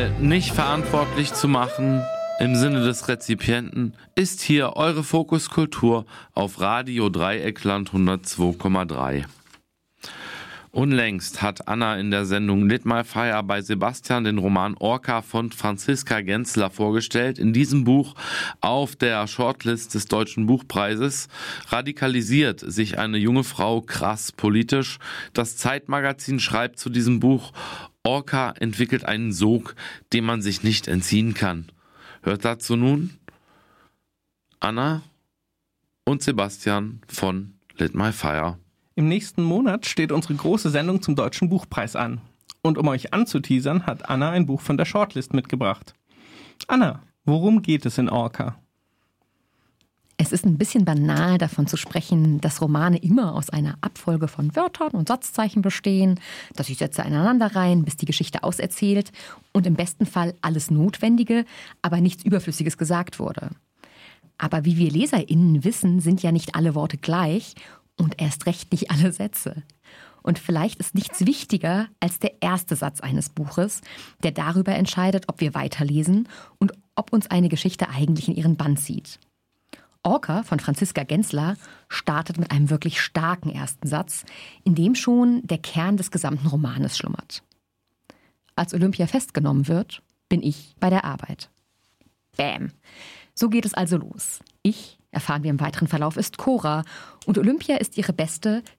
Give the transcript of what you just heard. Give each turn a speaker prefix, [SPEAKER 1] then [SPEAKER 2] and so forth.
[SPEAKER 1] Inhalt nicht verantwortlich zu machen im Sinne des Rezipienten, ist hier eure Fokuskultur auf Radio Dreieckland 102,3. Unlängst hat Anna in der Sendung Lit My Fire bei Sebastian den Roman Orca von Franziska Gensler vorgestellt. In diesem Buch auf der Shortlist des Deutschen Buchpreises radikalisiert sich eine junge Frau krass politisch. Das Zeitmagazin schreibt zu diesem Buch: Orca entwickelt einen Sog, dem man sich nicht entziehen kann. Hört dazu nun Anna und Sebastian von Lit My Fire.
[SPEAKER 2] Im nächsten Monat steht unsere große Sendung zum Deutschen Buchpreis an. Und um euch anzuteasern, hat Anna ein Buch von der Shortlist mitgebracht. Anna, worum geht es in Orca?
[SPEAKER 3] Es ist ein bisschen banal, davon zu sprechen, dass Romane immer aus einer Abfolge von Wörtern und Satzzeichen bestehen, dass sich Sätze aneinanderreihen, bis die Geschichte auserzählt und im besten Fall alles Notwendige, aber nichts Überflüssiges gesagt wurde. Aber wie wir LeserInnen wissen, sind ja nicht alle Worte gleich und erst recht nicht alle Sätze. Und vielleicht ist nichts wichtiger als der erste Satz eines Buches, der darüber entscheidet, ob wir weiterlesen und ob uns eine Geschichte eigentlich in ihren Bann zieht. Orca von Franziska Gensler startet mit einem wirklich starken ersten Satz, in dem schon der Kern des gesamten Romanes schlummert. Als Olympia festgenommen wird, bin ich bei der Arbeit. Bäm. So geht es also los. Ich, erfahren wir im weiteren Verlauf, ist Cora und Olympia ist ihre beste,